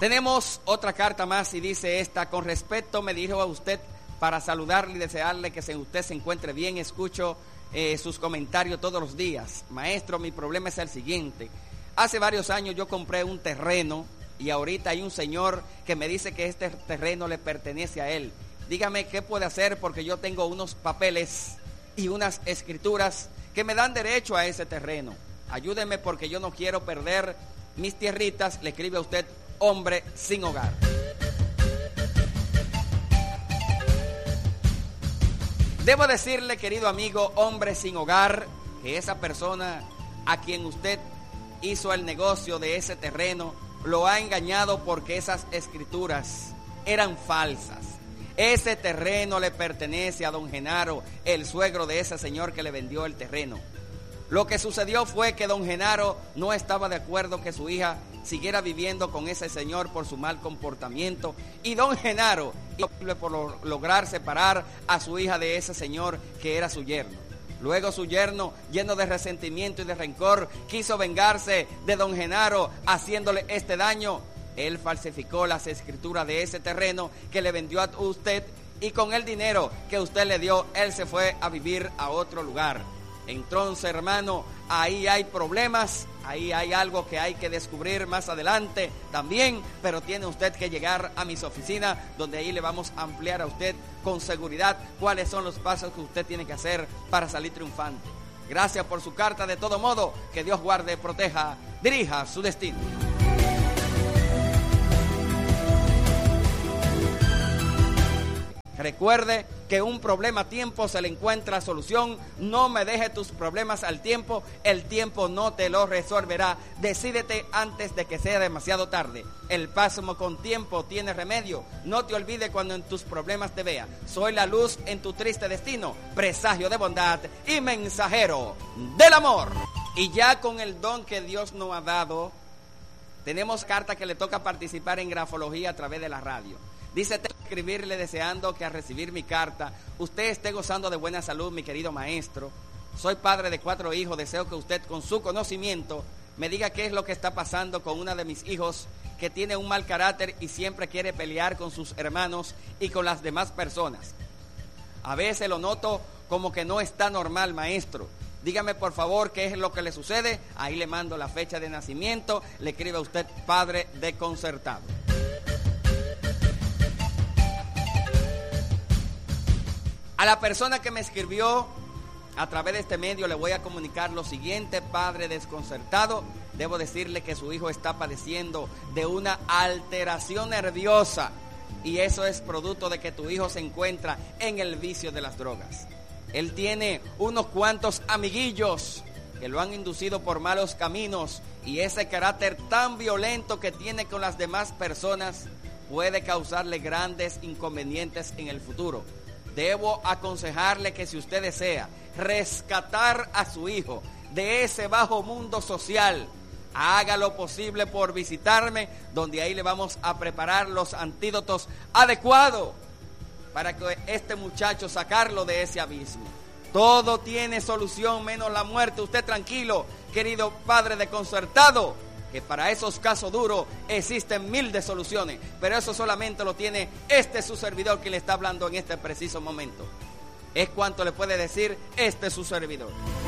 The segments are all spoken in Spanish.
Tenemos otra carta más y dice esta: con respeto me dirijo a usted para saludarle y desearle que usted se encuentre bien. Escucho sus comentarios todos los días. Maestro, mi problema es el siguiente. Hace varios años yo compré un terreno y ahorita hay un señor que me dice que este terreno le pertenece a él. Dígame qué puede hacer, porque yo tengo unos papeles y unas escrituras que me dan derecho a ese terreno. Ayúdeme porque yo no quiero perder mis tierritas. Le escribe a usted, hombre sin hogar. Debo decirle, querido amigo, hombre sin hogar, que esa persona a quien usted hizo el negocio de ese terreno lo ha engañado, porque esas escrituras eran falsas. Ese terreno le pertenece a don Genaro, el suegro de ese señor que le vendió el terreno. Lo que sucedió fue que don Genaro no estaba de acuerdo que su hija siguiera viviendo con ese señor por su mal comportamiento, y don Genaro hizo por lograr separar a su hija de ese señor que era su yerno. Luego su yerno, lleno de resentimiento y de rencor, quiso vengarse de don Genaro haciéndole este daño. Él falsificó las escrituras de ese terreno que le vendió a usted, y con el dinero que usted le dio, él se fue a vivir a otro lugar. Entonces, hermano, ahí hay problemas, ahí hay algo que hay que descubrir más adelante también, pero tiene usted que llegar a mis oficinas, donde ahí le vamos a ampliar a usted con seguridad cuáles son los pasos que usted tiene que hacer para salir triunfante. Gracias por su carta. De todo modo, que Dios guarde, proteja, dirija su destino. Recuerde que un problema a tiempo se le encuentra solución. No me deje tus problemas al tiempo. El tiempo no te lo resolverá. Decídete antes de que sea demasiado tarde. El paso con tiempo tiene remedio. No te olvides cuando en tus problemas te vea. Soy la luz en tu triste destino, presagio de bondad y mensajero del amor. Y ya con el don que Dios nos ha dado, tenemos carta que le toca participar en grafología a través de la radio. Dice, tengo que escribirle deseando que al recibir mi carta usted esté gozando de buena salud, mi querido maestro. Soy padre de 4 hijos. Deseo que usted, con su conocimiento, me diga qué es lo que está pasando con uno de mis hijos, que tiene un mal carácter y siempre quiere pelear con sus hermanos y con las demás personas. A veces lo noto como que no está normal, maestro. Dígame por favor qué es lo que le sucede. Ahí le mando la fecha de nacimiento. Le escribe a usted, padre desconcertado. A la persona que me escribió a través de este medio le voy a comunicar lo siguiente: padre desconcertado, debo decirle que su hijo está padeciendo de una alteración nerviosa, y eso es producto de que tu hijo se encuentra en el vicio de las drogas. Él tiene unos cuantos amiguillos que lo han inducido por malos caminos, y ese carácter tan violento que tiene con las demás personas puede causarle grandes inconvenientes en el futuro. Debo aconsejarle que si usted desea rescatar a su hijo de ese bajo mundo social, haga lo posible por visitarme, donde ahí le vamos a preparar los antídotos adecuados para que este muchacho sacarlo de ese abismo. Todo tiene solución menos la muerte. Usted tranquilo, querido padre desconcertado, que para esos casos duros existen 1000 de soluciones, pero eso solamente lo tiene su servidor que le está hablando en este preciso momento. Es cuanto le puede decir su servidor.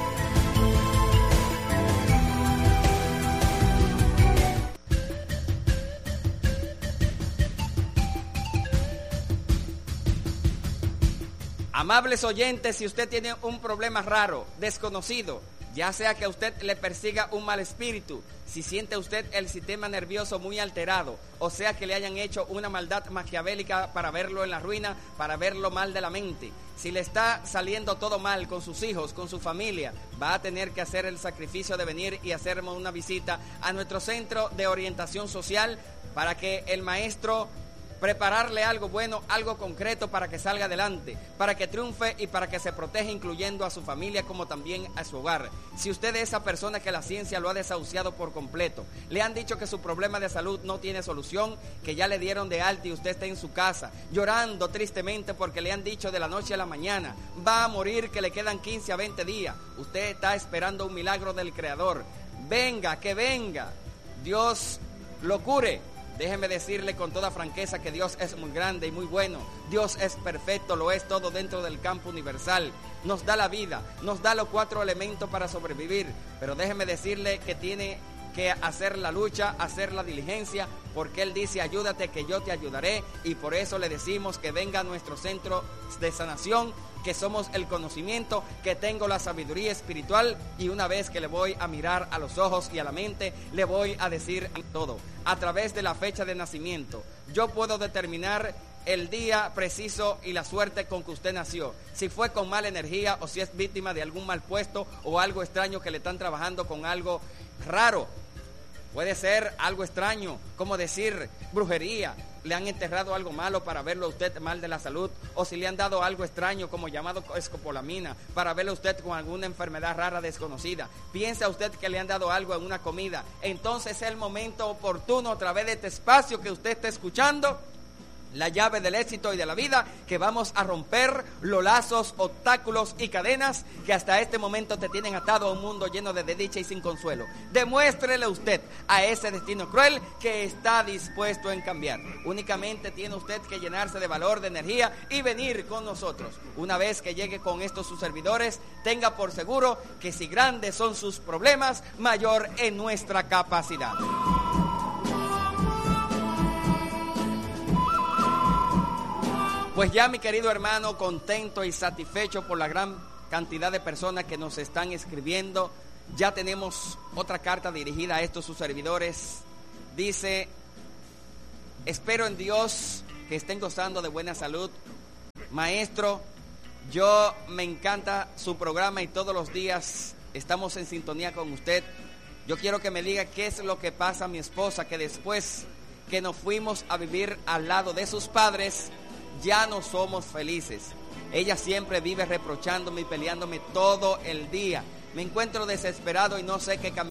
Amables oyentes, si usted tiene un problema raro, desconocido, ya sea que a usted le persiga un mal espíritu, si siente usted el sistema nervioso muy alterado, o sea que le hayan hecho una maldad maquiavélica para verlo en la ruina, para verlo mal de la mente, si le está saliendo todo mal con sus hijos, con su familia, va a tener que hacer el sacrificio de venir y hacerme una visita a nuestro centro de orientación social para que el maestro prepararle algo bueno, algo concreto para que salga adelante, para que triunfe y para que se proteja, incluyendo a su familia como también a su hogar. Si usted es esa persona que la ciencia lo ha desahuciado por completo, le han dicho que su problema de salud no tiene solución, que ya le dieron de alta y usted está en su casa llorando tristemente porque le han dicho de la noche a la mañana va a morir, que le quedan 15 a 20 días, usted está esperando un milagro del Creador. Venga, que venga, Dios lo cure. Déjeme decirle con toda franqueza que Dios es muy grande y muy bueno. Dios es perfecto, lo es todo dentro del campo universal. Nos da la vida, nos da los 4 elementos para sobrevivir. Pero déjeme decirle que tiene que hacer la lucha, hacer la diligencia, porque Él dice: ayúdate que yo te ayudaré. Y por eso le decimos que venga a nuestro centro de sanación, que somos el conocimiento, que tengo la sabiduría espiritual, y una vez que le voy a mirar a los ojos y a la mente, le voy a decir todo. A través de la fecha de nacimiento, yo puedo determinar el día preciso y la suerte con que usted nació, si fue con mala energía o si es víctima de algún mal puesto o algo extraño que le están trabajando con algo raro. Puede ser algo extraño, como decir brujería, le han enterrado algo malo para verlo a usted mal de la salud, o si le han dado algo extraño como llamado escopolamina para verlo a usted con alguna enfermedad rara desconocida. Piensa usted que le han dado algo en una comida. Entonces es el momento oportuno, a través de este espacio que usted está escuchando, la llave del éxito y de la vida, que vamos a romper los lazos, obstáculos y cadenas que hasta este momento te tienen atado a un mundo lleno de desdicha y sin consuelo. Demuéstrele usted a ese destino cruel que está dispuesto en cambiar. Únicamente tiene usted que llenarse de valor, de energía y venir con nosotros. Una vez que llegue con estos sus servidores, tenga por seguro que si grandes son sus problemas, mayor es nuestra capacidad. Pues ya, mi querido hermano, contento y satisfecho por la gran cantidad de personas que nos están escribiendo. Ya tenemos otra carta dirigida a estos sus servidores. Dice: espero en Dios que estén gozando de buena salud. Maestro, yo me encanta su programa y todos los días estamos en sintonía con usted. Yo quiero que me diga qué es lo que pasa a mi esposa, que después que nos fuimos a vivir al lado de sus padres, ya no somos felices. Ella siempre vive reprochándome y peleándome todo el día. Me encuentro desesperado y no sé qué camino